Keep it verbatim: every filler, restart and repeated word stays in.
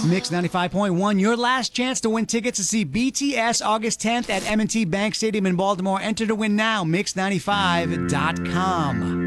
Mix ninety-five point one, your last chance to win tickets to see B T S August tenth at M and T Bank Stadium in Baltimore. Enter to win now, mix ninety-five dot com.